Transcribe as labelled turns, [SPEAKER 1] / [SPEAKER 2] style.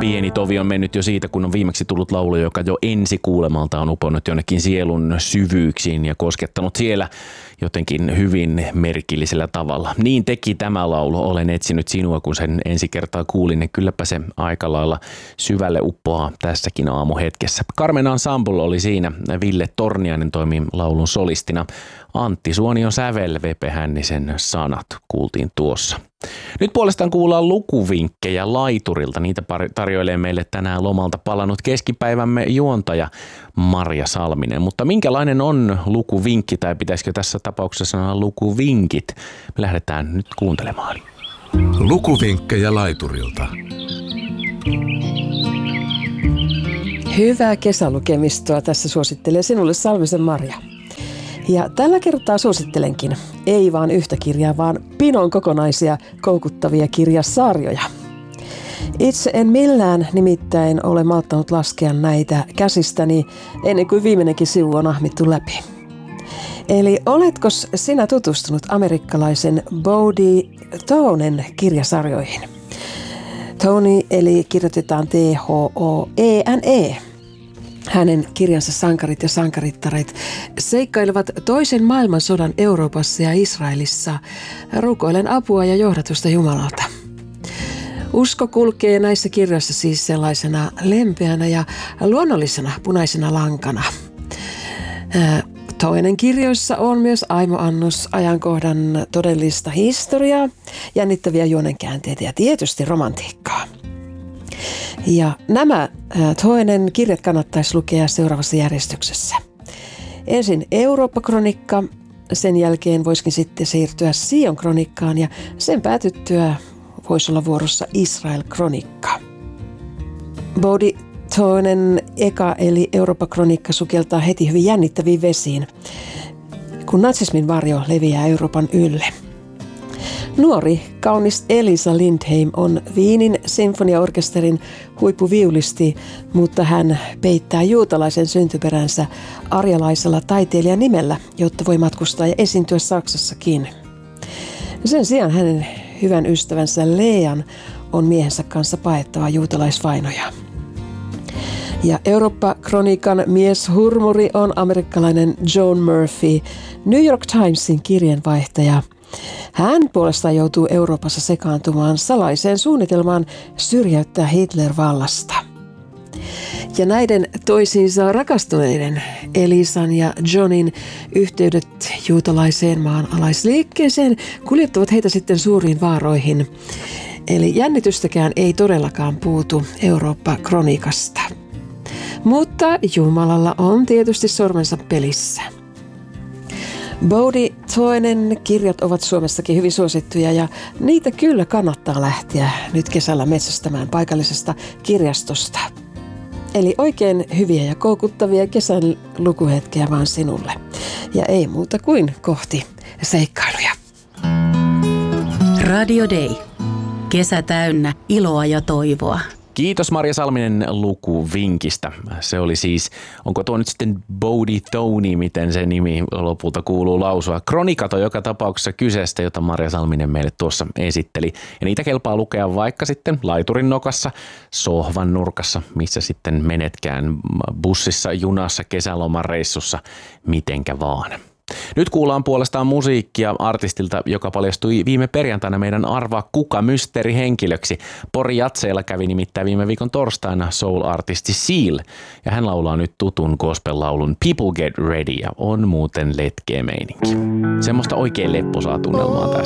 [SPEAKER 1] Pieni tovi on mennyt jo siitä, kun on viimeksi tullut laulu, joka jo ensi kuulemalta on uponnut jonnekin sielun syvyyksiin ja koskettanut siellä jotenkin hyvin merkillisellä tavalla. Niin teki tämä laulu. Olen etsinyt sinua, kun sen ensi kertaa kuulin, niin kylläpä se aika lailla syvälle uppoaa tässäkin aamuhetkessä. Carmen Ensemble oli siinä. Ville Torniainen toimi laulun solistina. Antti Suonion sävel, Vepe Hännisen sanat kuultiin tuossa. Nyt puolestaan kuullaan lukuvinkkejä laiturilta. Niitä tarjoilee meille tänään lomalta palannut keskipäivämme juontaja Marja Salminen. Mutta minkälainen on lukuvinkki, tai pitäisikö tässä tapauksessa sanoa lukuvinkit? Me lähdetään nyt kuuntelemaan.
[SPEAKER 2] Lukuvinkkejä laiturilta.
[SPEAKER 3] Hyvää kesälukemistoa tässä suosittelee sinulle Salmisen Marja. Ja tällä kertaa suosittelenkin, ei vaan yhtä kirjaa, vaan pinon kokonaisia koukuttavia kirjasarjoja. Itse en millään nimittäin ole malttanut laskea näitä käsistäni ennen kuin viimeinenkin sivu on ahmittu läpi. Eli oletko sinä tutustunut amerikkalaisen Bodie Thonen kirjasarjoihin? Tony eli kirjoitetaan T-H-O-E-N-E. Hänen kirjansa Sankarit ja sankarittaret seikkailevat toisen maailmansodan Euroopassa ja Israelissa rukoillen apua ja johdatusta Jumalalta. Usko kulkee näissä kirjoissa siis sellaisena lempeänä ja luonnollisena punaisena lankana. Toinen kirjoissa on myös aimoannos ajankohdan todellista historiaa, jännittäviä juonenkäänteitä ja tietysti romantiikkaa. Ja nämä toinen kirjat kannattaisi lukea seuraavassa järjestyksessä. Ensin Eurooppa-kronikka, sen jälkeen voisikin sitten siirtyä Sion-kronikkaan ja sen päätyttyä voisi olla vuorossa Israel-kronikka. Bodie toinen eka eli Eurooppa-kronikka sukeltaa heti hyvin jännittäviin vesiin, kun natsismin varjo leviää Euroopan ylle. Nuori, kaunis Elisa Lindheim on Wienin sinfoniaorkesterin huippuviulisti, mutta hän peittää juutalaisen syntyperänsä arjalaisella taiteilijan nimellä, jotta voi matkustaa ja esiintyä Saksassakin. Sen sijaan hänen hyvän ystävänsä Lean on miehensä kanssa paettava juutalaisvainoja. Ja Eurooppa-kronikan mieshurmuri on amerikkalainen John Murphy, New York Timesin kirjeenvaihtaja. Hän puolestaan joutuu Euroopassa sekaantumaan salaiseen suunnitelmaan syrjäyttää Hitler vallasta. Ja näiden toisiinsa rakastuneiden Elisan ja Johnin yhteydet juutalaiseen maanalaisliikkeeseen kuljettavat heitä sitten suuriin vaaroihin. Eli jännitystäkään ei todellakaan puutu Eurooppa-kronikasta. Mutta Jumalalla on tietysti sormensa pelissä. Bodie toinen kirjat ovat Suomessakin hyvin suosittuja ja niitä kyllä kannattaa lähteä nyt kesällä metsästämään paikallisesta kirjastosta. Eli oikein hyviä ja koukuttavia kesän lukuhetkeä vaan sinulle. Ja ei muuta kuin kohti seikkailuja.
[SPEAKER 4] Radio Day. Kesä täynnä iloa ja toivoa.
[SPEAKER 1] Kiitos Marja Salminen lukuvinkistä. Se oli siis, onko tuo nyt sitten Bodie Thony, miten se nimi lopulta kuuluu lausua. Kronikat on joka tapauksessa kyseestä, jota Marja Salminen meille tuossa esitteli. Ja niitä kelpaa lukea vaikka sitten laiturin nokassa, sohvan nurkassa, missä sitten menetkään bussissa, junassa, kesälomareissussa, mitenkä vaan. Nyt kuullaan puolestaan musiikkia artistilta, joka paljastui viime perjantaina meidän Arvaa kuka -mysteerihenkilöksi. Pori Jatseilla kävi nimittäin viime viikon torstaina soul-artisti Seal, ja hän laulaa nyt tutun gospel-laulun People Get Ready, ja on muuten letkeä meininki. Semmoista oikein lepposaa tunnelmaa tässä.